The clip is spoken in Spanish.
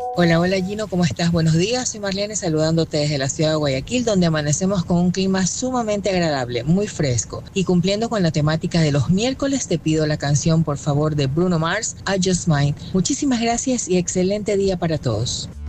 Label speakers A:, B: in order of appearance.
A: Hola, hola Gino, ¿cómo estás? Buenos días, soy Marlene saludándote desde la ciudad de Guayaquil, donde amanecemos con un clima sumamente agradable, muy fresco. Y cumpliendo con la temática de los miércoles, te pido la canción, por favor, de Bruno Mars, I Just Mine. Muchísimas gracias y excelente día para todos.